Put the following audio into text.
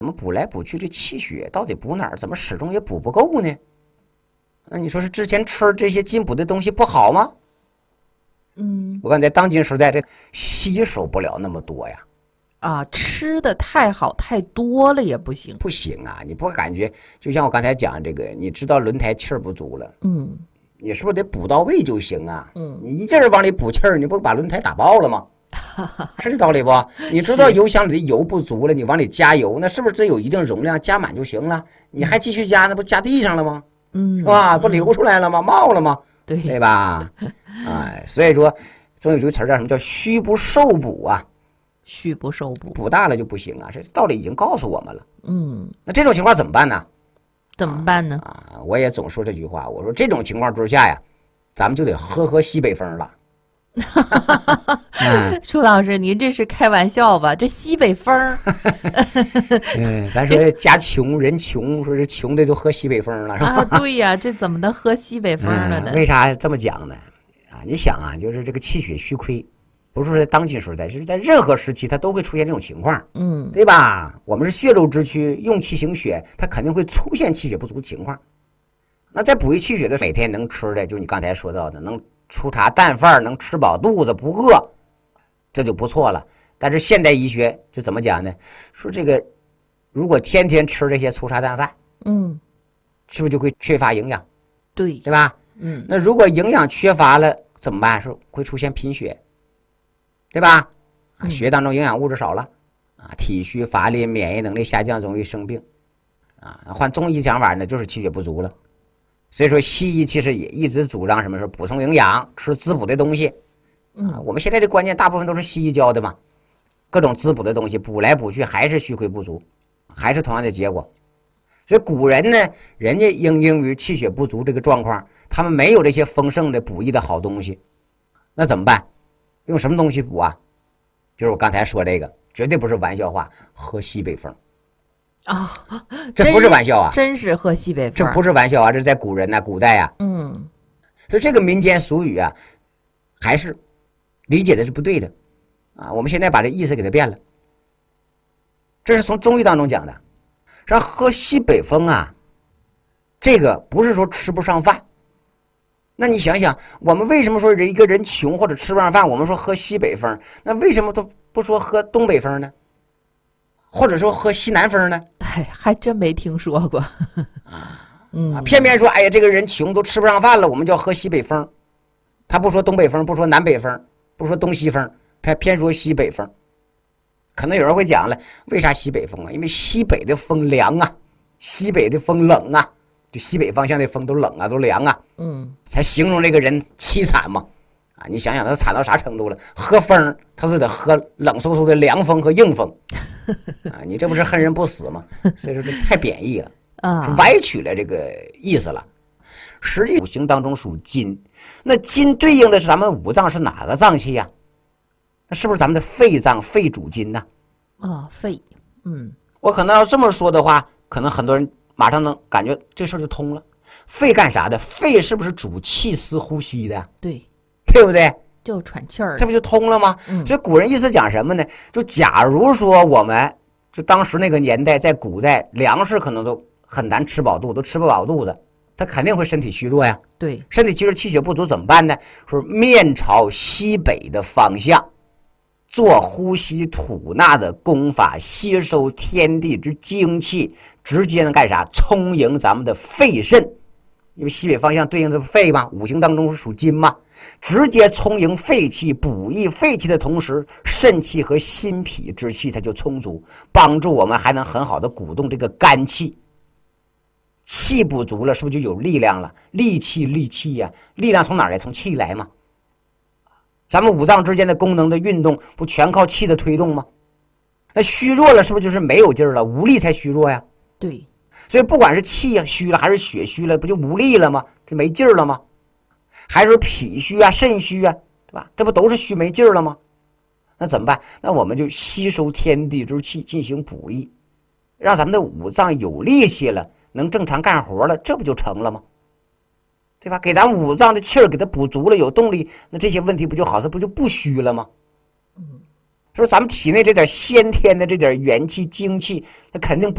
怎么补来补去这气血到底补哪儿？怎么始终也补不够呢？那你说是之前吃这些进补的东西不好吗？我看在当今时代，这吸收不了那么多呀。 吃的太好太多了也不行。 不行啊！你不感觉就像我刚才讲这个，你知道轮胎气儿不足了，你是不是得补到位就行啊？你一劲儿往里补气儿，你不把轮胎打爆了吗？是这道理不？你知道油箱里的油不足了，你往里加油，那是不是得有一定容量，加满就行了？你还继续加，那不加地上了吗？是吧？不流出来了吗？冒了吗？对吧？所以说，总有这个词儿叫什么？叫虚不受补啊！ 虚不受补， 补大了就不行啊！这道理已经告诉我们了。那这种情况怎么办呢？ 怎么办呢？ 我也总说这句话，我说这种情况之下呀，咱们就得喝西北风了。 舒老师，您这是开玩笑吧？这西北风咱说家穷人穷，说是穷的都喝西北风了，是吧？ 对呀，这怎么能喝西北风了呢？ 为啥这么讲呢？你想啊，就是这个气血虚亏，不是说在当今时代，就是在任何时期它都会出现这种情况，对吧？我们是血肉之躯，用气行血，它肯定会出现气血不足的情况。那在补益气血的，每天能吃的，就你刚才说到的，能粗茶淡饭，能吃饱肚子不饿，这就不错了。但是现代医学就怎么讲呢？说这个如果天天吃这些粗茶淡饭，是不是就会缺乏营养？对吧？那如果营养缺乏了怎么办？是会出现贫血，对吧？血当中营养物质少了，体虚乏力，免疫能力下降，容易生病。换中医讲法呢，就是气血不足了。所以说西医其实也一直主张什么是补充营养，吃滋补的东西。我们现在的观念大部分都是西医教的嘛，各种滋补的东西补来补去还是虚亏不足，还是同样的结果。所以古人呢，人家因于气血不足这个状况，他们没有这些丰盛的补益的好东西，那怎么办？用什么东西补啊？就是我刚才说这个，绝对不是玩笑话，喝西北风。这不是玩笑啊！ 真是喝西北风， 这不是玩笑啊！这是在古人古代啊。所以这个民间俗语啊，还是理解的是不对的我们现在把这意思给它变了。这是从中医当中讲的，说喝西北风啊，这个不是说吃不上饭。那你想想，我们为什么说一个人穷或者吃不上饭，我们说喝西北风，那为什么都不说喝东北风呢？或者说喝西南风呢？ 还真没听说过。 偏偏说，哎呀，这个人穷都吃不上饭了，我们就要喝西北风。他不说东北风，不说南北风，不说东西风，偏说西北风。可能有人会讲了，为啥西北风啊？因为西北的风凉啊，西北的风冷啊，就西北方向的风都冷啊，都凉啊。才形容这个人凄惨嘛。你想想他惨到啥程度了？喝风他都得喝冷飕飕的凉风和硬风你这不是恨人不死吗？所以说这太贬义了是歪曲了这个意思了。实际五行当中属金，那金对应的是咱们五脏是哪个脏器呀？那是不是咱们的肺脏？肺主金呢？ 肺。 我可能要这么说的话，可能很多人马上能感觉这事就通了。肺干啥的？肺是不是主气司呼吸的？对不对？ 就喘气儿， 这不就通了吗？所以古人意思讲什么呢？就假如说我们就当时那个年代，在古代粮食可能都很难吃饱肚，都吃不饱肚子，他肯定会身体虚弱呀。 对， 身体虚弱气血不足怎么办呢？说面朝西北的方向，做呼吸吐纳的功法，吸收天地之精气，直接能干啥？充盈咱们的肺肾。因为西北方向对应的肺嘛，五行当中是属金嘛，直接充盈肺气，补益肺气的同时，肾气和心脾之气它就充足，帮助我们还能很好的鼓动这个肝气。气不足了，是不是就有力量了？力气呀，力量从哪儿来？从气来嘛。咱们五脏之间的功能的运动，不全靠气的推动吗？那虚弱了，是不是就是没有劲儿了？无力才虚弱呀。 对。 所以不管是气虚了还是血虚了，不就无力了吗？这没劲儿了吗？还是说脾虚啊、肾虚啊，对吧？这不都是虚没劲儿了吗？那怎么办？那我们就吸收天地之气进行补益，让咱们的五脏有力气了，能正常干活了，这不就成了吗？对吧？给咱们五脏的气儿给它补足了，有动力，那这些问题不就好？它不就不虚了吗？说咱们体内这点先天的这点元气精气，那肯定不